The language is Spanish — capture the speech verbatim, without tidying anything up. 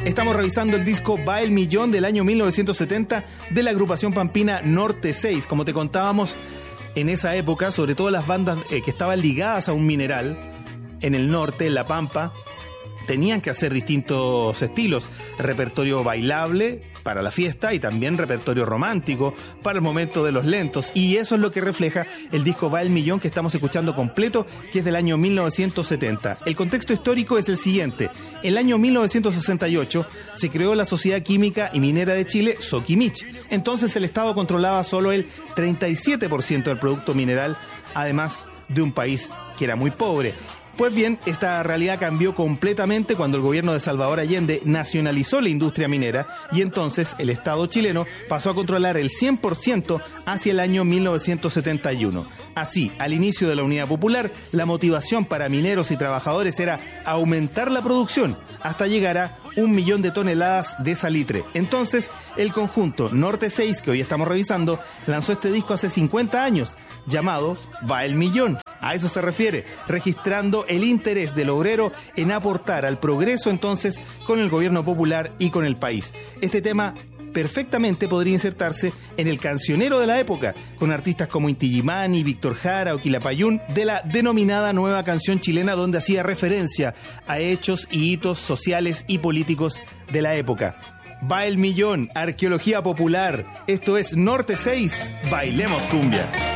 Estamos revisando el disco Va el Millón del año mil novecientos setenta de la agrupación pampina Norte seis. Como te contábamos, en esa época, sobre todo las bandas eh, que estaban ligadas a un mineral, en el norte, en La Pampa, tenían que hacer distintos estilos, repertorio bailable para la fiesta y también repertorio romántico para el momento de los lentos, y eso es lo que refleja el disco Va el Millón que estamos escuchando completo, que es del año mil novecientos setenta. El contexto histórico es el siguiente: en el año mil novecientos sesenta y ocho se creó la Sociedad Química y Minera de Chile, Soquimich. Entonces el Estado controlaba solo el treinta y siete por ciento del producto mineral, además de un país que era muy pobre. Pues bien, esta realidad cambió completamente cuando el gobierno de Salvador Allende nacionalizó la industria minera, y entonces el Estado chileno pasó a controlar el cien por ciento hacia el año mil novecientos setenta y uno. Así, al inicio de la Unidad Popular, la motivación para mineros y trabajadores era aumentar la producción hasta llegar a un millón de toneladas de salitre. Entonces, el conjunto Norte seis, que hoy estamos revisando, lanzó este disco hace cincuenta años, llamado Va el Millón. A eso se refiere, registrando el interés del obrero en aportar al progreso entonces con el gobierno popular y con el país. Este tema perfectamente podría insertarse en el cancionero de la época, con artistas como Inti Illimani, Víctor Jara o Quilapayún, de la denominada nueva canción chilena, donde hacía referencia a hechos y hitos sociales y políticos de la época. Va el Millón, arqueología popular. Esto es Norte seis, bailemos cumbia.